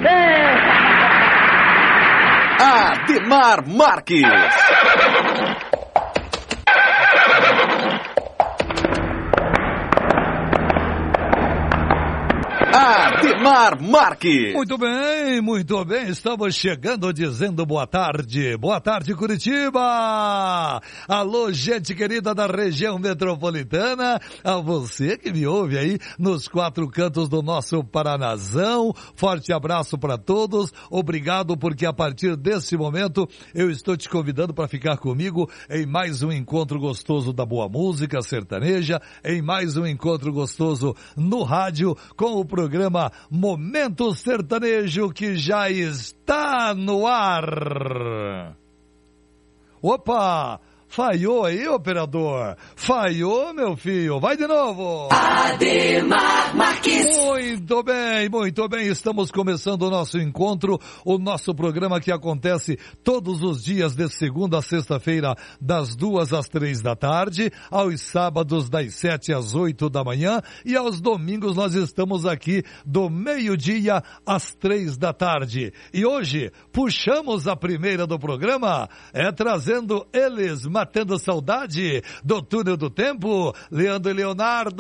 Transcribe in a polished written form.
Ademar Marques. Ademar Marques. Muito bem, estamos chegando dizendo boa tarde Curitiba, alô gente querida da região metropolitana, a você que me ouve aí nos 4 cantos do nosso Paranazão, forte abraço para todos, obrigado porque a partir desse momento eu estou te convidando para ficar comigo em mais um encontro gostoso da boa música sertaneja, em mais um encontro gostoso no rádio com o programa Momento Sertanejo que já está no ar. Opa! Falhou aí, operador? Falhou, meu filho. Vai de novo. Ademar Marques. Muito bem. Estamos começando o nosso encontro, o nosso programa que acontece todos os dias de segunda a sexta-feira, das 2 às 3 da tarde, aos sábados das 7 às 8 da manhã e aos domingos nós estamos aqui do meio-dia às 3 da tarde. E hoje puxamos a primeira do programa, trazendo eles, matando saudade do túnel do tempo, Leandro e Leonardo.